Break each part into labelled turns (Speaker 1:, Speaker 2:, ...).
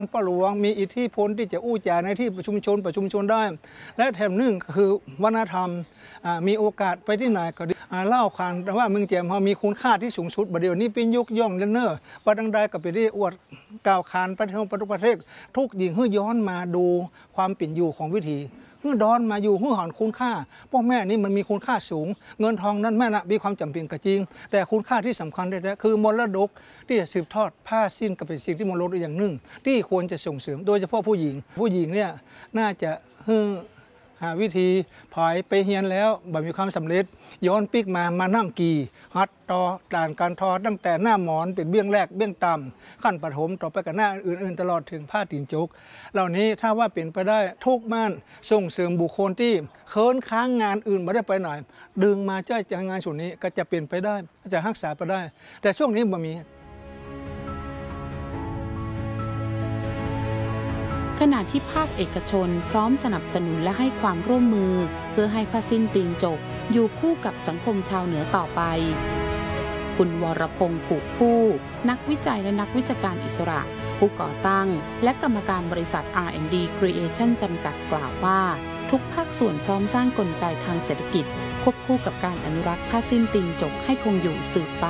Speaker 1: ป้าหลวงมีอิทธิพลที่จะอู้จาในที่ประชุมชนได้ และแถมหนึ่งคือวัฒนธรรมมีโอกาสไปที่ไหนก็ดีเล่าขานว่าเมืองแจ่มเรามีคุณค่าที่สูงสุดบัดเดี๋ยวนี้เป็นยกย่องเนอร์ประดังใดก็ไปได้อวดกล่าวขานประเทศประเทศทุกยิงเพื่อย้อนมาดูความเป็นอยู่ของวิถีเพื่อดอนมาอยู่เพื่อหอนคุณค่าพ่อแม่นี่มันมีคุณค่าสูงเงินทองนั้นแม่นะมีความจำเป็นก็จริงแต่คุณค่าที่สำคัญได้คือมรดกที่จะสืบทอดผ้าสิ้นก็เป็นสิ่งที่มรดกอย่างหนึ่งที่ควรจะส่งเสริมโดยเฉพาะผู้หญิงเนี่ยน่าจะหาวิธีผายไปเฮียนแล้วแบบมีความสำเร็จย้อนปิกมานั่งกีฮัดต่อด่านการทอตั้งแต่หน้าหมอนเป็นเบื้องแรกเบื้องต่ำขั้นปฐมต่อไปกับหน้าอื่นๆตลอดถึงผ้าตีนจกเหล่านี้ถ้าว่าเป็นไปได้ทุกม่านส่งเสริมบุคคลที่เคินค้างงานอื่นไม่ได้ไปไหนดึงมาจ้อยงานส่วนนี้ก็จะเปลี่ยนไปได้จะรักษาไปได้ แต่ช่วงนี้บ่มี
Speaker 2: ขณะที่ภาคเอกชนพร้อมสนับสนุนและให้ความร่วมมือเพื่อให้ผ้าสิ้นตีนจกอยู่คู่กับสังคมชาวเหนือต่อไปคุณวรพงษ์ผูกผู้นักวิจัยและนักวิชาการอิสระผู้ก่อตั้งและกรรมการบริษัท R&D Creation จำกัดกล่าวว่าทุกภาคส่วนพร้อมสร้างกลไกทางเศรษฐกิจควบคู่กับการอนุรักษ์ผ้าสิ้นตีนจกให้คงอยู่สืบไป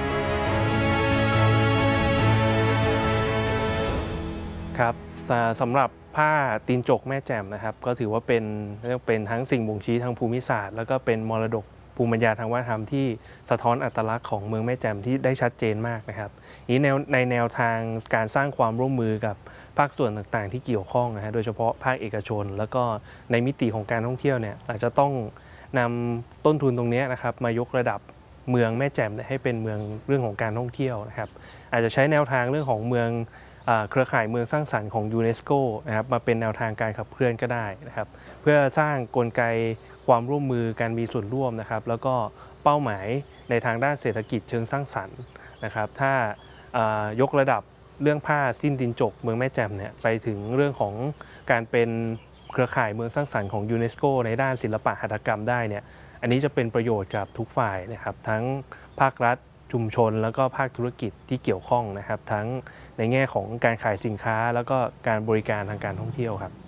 Speaker 3: ครับสำหรับผ้าตีนจกแม่แจ่มนะครับก็ถือว่าเป็นทั้งสิ่งบ่งชี้ทางภูมิศาสตร์แล้วก็เป็นมรดกภูมิปัญญาทางวัฒนธรรมที่สะท้อนอัตลักษณ์ของเมืองแม่แจ่มที่ได้ชัดเจนมากนะครับนี้ในแนวทางการสร้างความร่วมมือกับภาคส่วนต่างๆที่เกี่ยวข้องนะฮะโดยเฉพาะภาคเอกชนแล้วก็ในมิติของการท่องเที่ยวเนี่ยอาจจะต้องนำต้นทุนตรงนี้นะครับมายกระดับเมืองแม่แจ่มให้เป็นเมืองเรื่องของการท่องเที่ยวนะครับอาจจะใช้แนวทางเรื่องของเมืองเครือข่ายเมืองสร้างสรรค์ของยูเนสโกนะครับมาเป็นแนวทางการขับเคลื่อนก็ได้นะครับเพื่อสร้างกลไกความร่วมมือการมีส่วนร่วมนะครับแล้วก็เป้าหมายในทางด้านเศรษฐกิจเชิงสร้างสรรค์นะครับถ้ายกระดับเรื่องผ้าสิ้นตีนจกเมืองแม่แจ่มเนี่ยไปถึงเรื่องของการเป็นเครือข่ายเมืองสร้างสรรค์ของยูเนสโกในด้านศิลปะหัตถกรรมได้เนี่ยอันนี้จะเป็นประโยชน์กับทุกฝ่ายนะครับทั้งภาครัฐชุมชนแล้วก็ภาคธุรกิจที่เกี่ยวข้องนะครับทั้งในแง่ของการขายสินค้าแล้วก็การบริการทางการท่องเที่ยวครับ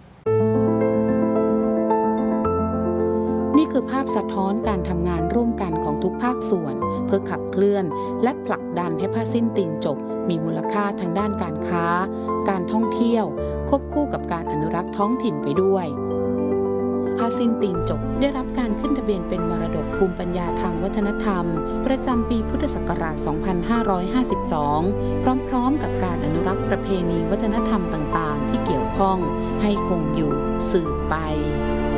Speaker 2: นี่คือภาพสะท้อนการทำงานร่วมกันของทุกภาคส่วนเพื่อขับเคลื่อนและผลักดันให้ผ้าสิ้นตีนจกมีมูลค่าทางด้านการค้าการท่องเที่ยวควบคู่กับการอนุรักษ์ท้องถิ่นไปด้วยผ้าสิ้นตีนจกได้รับการขึ้นทะเบียนเป็นมรดกภูมิปัญญาทางวัฒนธรรมประจำปีพุทธศักราช 2552 พร้อมๆกับการอนุรักษ์ประเพณีวัฒนธรรมต่างๆที่เกี่ยวข้องให้คงอยู่สืบไป